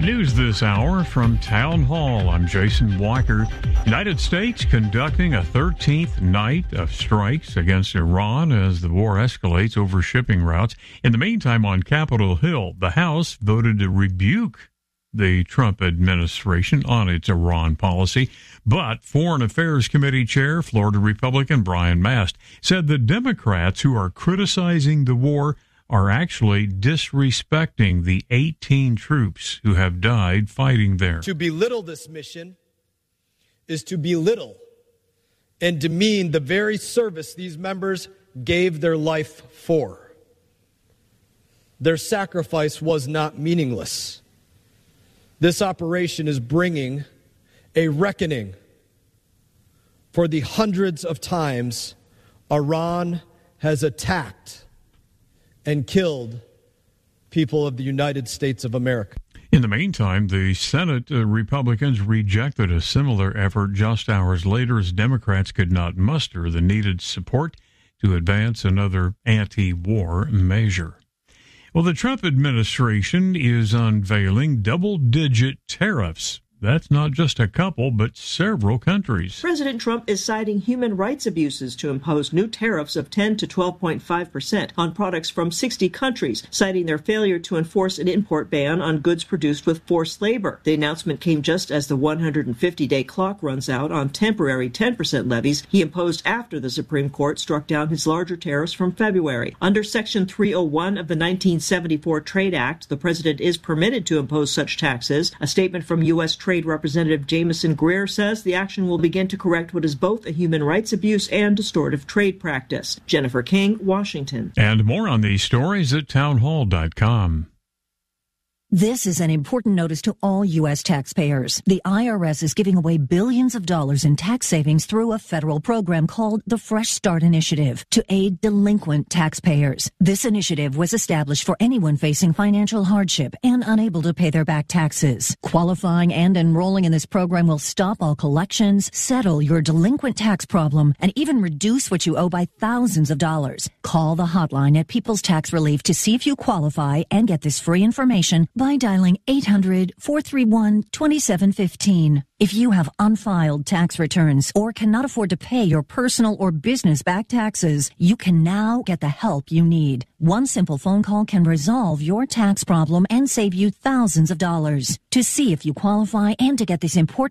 News this hour from Town Hall. I'm Jason Walker. United States conducting a 13th night of strikes against Iran as the war escalates over shipping routes. In the meantime, on Capitol Hill, the House voted to rebuke the Trump administration on its Iran policy. But Foreign Affairs Committee Chair, Florida Republican Brian Mast, said the Democrats who are criticizing the war are actually disrespecting the 18 troops who have died fighting there. To belittle this mission is to belittle and demean the very service these members gave their life for. Their sacrifice was not meaningless. This operation is bringing a reckoning for the hundreds of times Iran has attacked and killed people of the United States of America. In the meantime, the Senate Republicans rejected a similar effort just hours later as Democrats could not muster the needed support to advance another anti-war measure. Well, the Trump administration is unveiling double-digit tariffs. That's not just a couple, but several countries. President Trump is citing human rights abuses to impose new tariffs of 10 to 12.5% on products from 60 countries, citing their failure to enforce an import ban on goods produced with forced labor. The announcement came just as the 150-day clock runs out on temporary 10% levies he imposed after the Supreme Court struck down his larger tariffs from February. Under Section 301 of the 1974 Trade Act, the president is permitted to impose such taxes. A statement from U.S. Trade Representative Jamieson Greer says the action will begin to correct what is both a human rights abuse and distortive trade practice. Jennifer King, Washington. And more on these stories at townhall.com. This is an important notice to all U.S. taxpayers. The IRS is giving away billions of dollars in tax savings through a federal program called the Fresh Start Initiative to aid delinquent taxpayers. This initiative was established for anyone facing financial hardship and unable to pay their back taxes. Qualifying and enrolling in this program will stop all collections, settle your delinquent tax problem, and even reduce what you owe by thousands of dollars. Call the hotline at People's Tax Relief to see if you qualify and get this free information by dialing 800-431-2715. If you have unfiled tax returns or cannot afford to pay your personal or business back taxes, you can now get the help you need. One simple phone call can resolve your tax problem and save you thousands of dollars. To see if you qualify and to get this important